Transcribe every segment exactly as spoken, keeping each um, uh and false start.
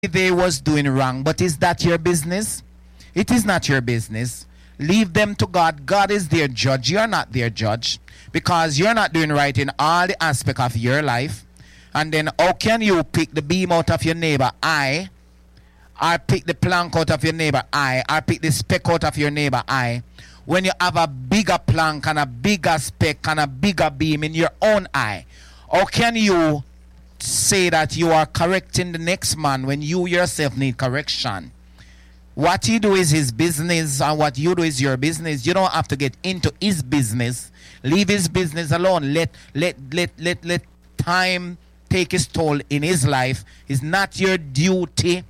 they was doing wrong, but is that your business? It is not your business. Leave them to God. God is their judge. You're not their judge, because you're not doing right in all the aspect of your life. And then how can you pick the beam out of your neighbor eye, or pick the plank out of your neighbor eye, or pick the speck out of your neighbor eye, when you have a bigger plank and a bigger speck and a bigger beam in your own eye? How can you say that you are correcting the next man when you yourself need correction? What he do is his business, and what you do is your business. You don't have to get into his business. Leave his business alone. Let let let let let time take its toll in his life. It's not your duty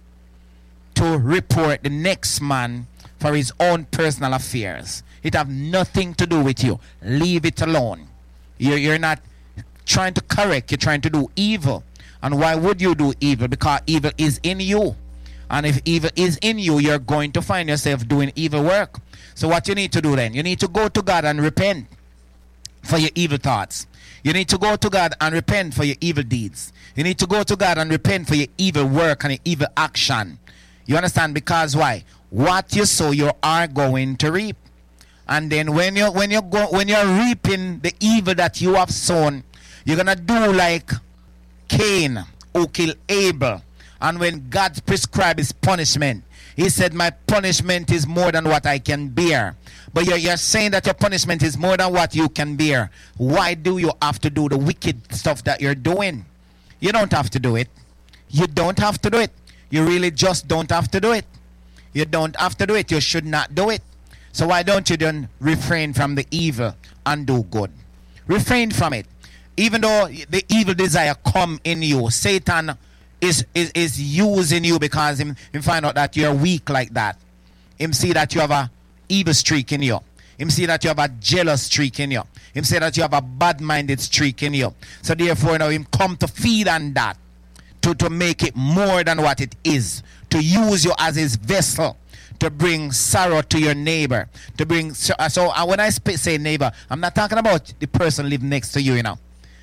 to report the next man for his own personal affairs. It have nothing to do with you. Leave it alone. You're, you're not trying to correct. You're trying to do evil. And why would you do evil? Because evil is in you. And if evil is in you, you're going to find yourself doing evil work. So what you need to do then? You need to go to God and repent for your evil thoughts. You need to go to God and repent for your evil deeds. You need to go to God and repent for your evil work and your evil action. You understand? Because why? What you sow, you are going to reap. And then when you when you go when you're reaping the evil that you have sown, you're gonna do like Cain, who killed Abel. And when God prescribed his punishment, he said, my punishment is more than what I can bear. But you're, you're saying that your punishment is more than what you can bear. Why do you have to do the wicked stuff that you're doing? You don't have to do it. You don't have to do it. You really just don't have to do it. You don't have to do it. You should not do it. So why don't you then refrain from the evil and do good? Refrain from it. Even though the evil desire come in you, Satan is is, is using you because him, him find out that you're weak like that. Him see that you have a evil streak in you. Him see that you have a jealous streak in you. Him say that you have a bad-minded streak in you. So therefore now him come to feed on that, to, to make it more than what it is, to use you as his vessel, to bring sorrow to your neighbor, to bring so, so uh, when I sp- say neighbor, I'm not talking about the person living next to you, you know.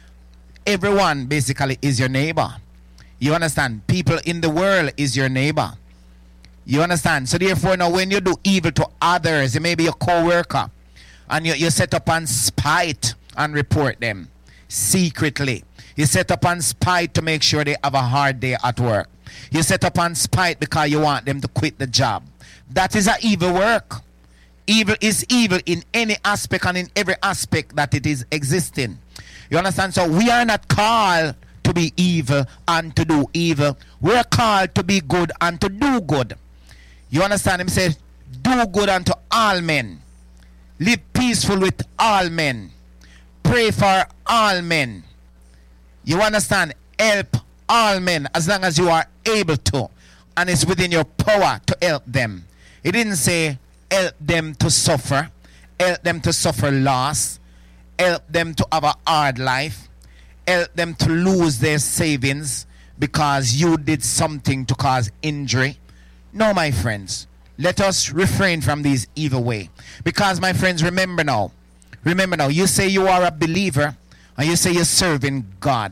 Everyone basically is your neighbor. You understand? People in the world is your neighbor. You understand? So therefore now when you do evil to others, it may be your co-worker, and you, you set up on spite and report them secretly. You set up on spite to make sure they have a hard day at work. You set up on spite because you want them to quit the job. That is an evil work. Evil is evil in any aspect and in every aspect that it is existing. You understand? So we are not called to be evil and to do evil. We're called to be good and to do good. You understand? Him say, do good unto all men. Live peaceful with all men. Pray for all men. You understand? Help all men as long as you are able to. And it's within your power to help them. It didn't say help them to suffer. Help them to suffer loss. Help them to have a hard life. Help them to lose their savings because you did something to cause injury. No, my friends. Let us refrain from these evil way. Because, my friends, remember now. Remember now, you say you are a believer and you say you're serving God.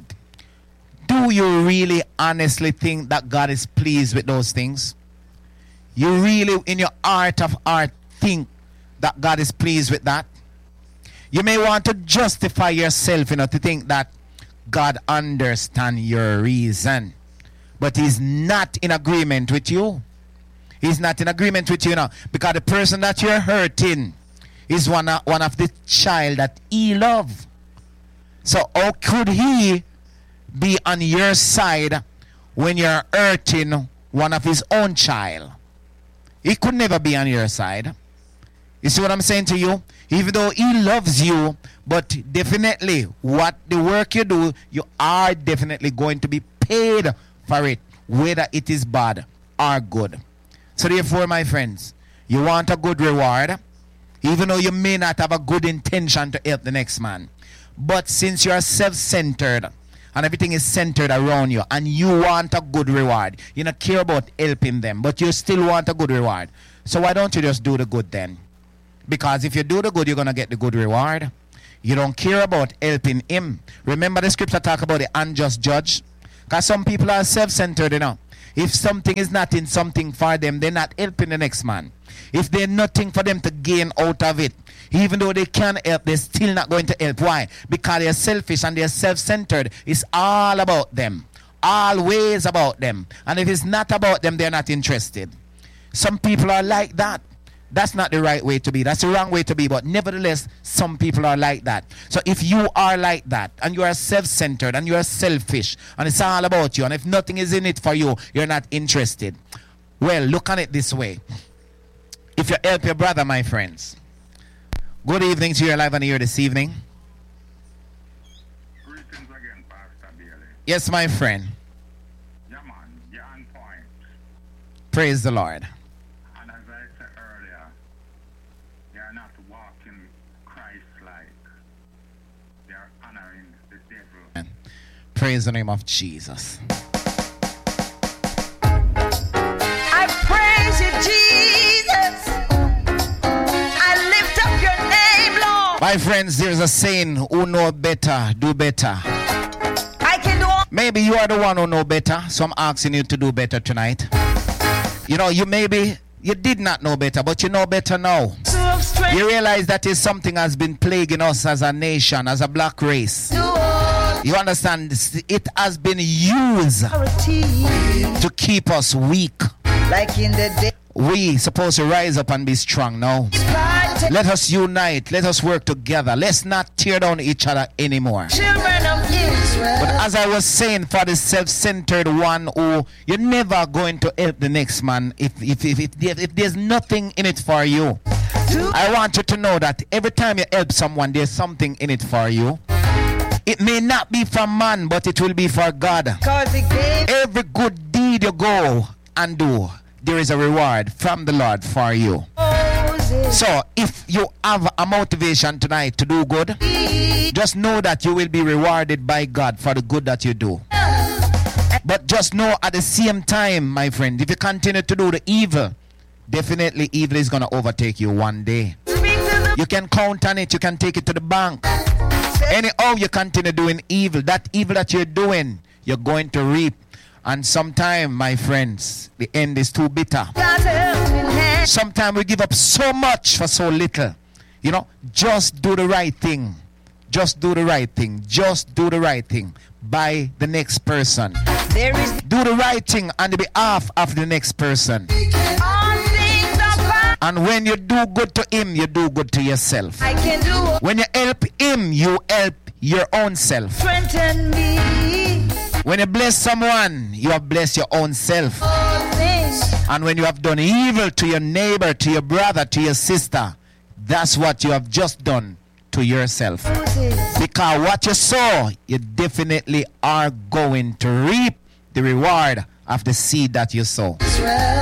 Do you really honestly think that God is pleased with those things? You really, in your heart of heart, think that God is pleased with that? You may want to justify yourself, you know, to think that God understands your reason. But he's not in agreement with you. He's not in agreement with you, you know, because the person that you're hurting is one of, one of the child that he loves. So how could he be on your side when you're hurting one of his own child? He could never be on your side. You see what I'm saying to you? Even though he loves you, but definitely what the work you do, you are definitely going to be paid for it, whether it is bad or good. So therefore, my friends, you want a good reward, even though you may not have a good intention to help the next man. But since you are self-centered and everything is centered around you and you want a good reward, you don't care about helping them, but you still want a good reward. So why don't you just do the good then? Because if you do the good, you're going to get the good reward. You don't care about helping him. Remember the scripture talk about the unjust judge? Because some people are self-centered, you know. If something is not in something for them, they're not helping the next man. If there's nothing for them to gain out of it, even though they can help, they're still not going to help. Why? Because they're selfish and they're self-centered. It's all about them. Always about them. And if it's not about them, they're not interested. Some people are like that. That's not the right way to be. That's the wrong way to be. But nevertheless, some people are like that. So if you are like that, and you are self-centered, and you are selfish, and it's all about you, and if nothing is in it for you, you're not interested. Well, look on it this way. If you help your brother, my friends. Good evening to you live on here this evening. Greetings again, Pastor Bailey. Yes, my friend. Yeah, man, you're on point. Praise the Lord. And as I said earlier, you're not walking Christ-like. You're honoring the devil. Praise the name of Jesus. I praise you, Jesus. I lift up your name, Lord. My friends, there's a saying, who know better, do better. I can do all. Maybe you are the one who know better, so I'm asking you to do better tonight. You know, you maybe, you did not know better, but you know better now. Of strength. You realize that is something has been plaguing us as a nation, as a black race. Do all You understand? It has been used authority. to keep us weak. Like in the day. We supposed to rise up and be strong now. Fight Let us unite. Let us work together. Let's not tear down each other anymore. children of Israel. But as I was saying, for the self-centered one who you're never going to help the next man if if, if, if, if, if there's nothing in it for you. Do I want you to know that every time you help someone, there's something in it for you. It may not be from man, but it will be for God. cause he gave Every good deed you go and do, there is a reward from the Lord for you. Moses. So if you have a motivation tonight to do good, just know that you will be rewarded by God for the good that you do. But just know at the same time, my friend, if you continue to do the evil, definitely evil is going to overtake you one day. Speak to the You can count on it. You can take it to the bank. Anyhow you continue doing evil, that evil that you're doing, you're going to reap. And sometime, my friends, the end is too bitter. God's helping hand. Sometimes we give up so much for so little. You know, just do the right thing. Just do the right thing. Just do the right thing by the next person. There is Do the right thing on the behalf of the next person. all things are fine. And when you do good to him, you do good to yourself. I can do all. When you help him, you help your own self. Strengthen me. When you bless someone, you have blessed your own self. All things. And when you have done evil to your neighbor, to your brother, to your sister, that's what you have just done to yourself. Moses. Because what you sow, you definitely are going to reap the reward of the seed that you sow. Israel.